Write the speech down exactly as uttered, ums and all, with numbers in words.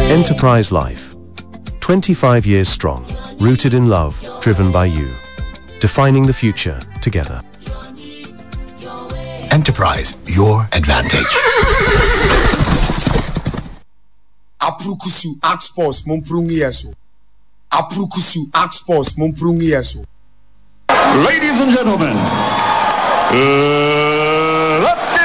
Enterprise Life. twenty-five years strong, rooted in love, driven by you. Defining the future together. Enterprise, your advantage. Aprukusu Axpos Mumprung Yeso. Aprukusu Axpos Mumprung Yeso. Ladies and gentlemen, uh, let's go!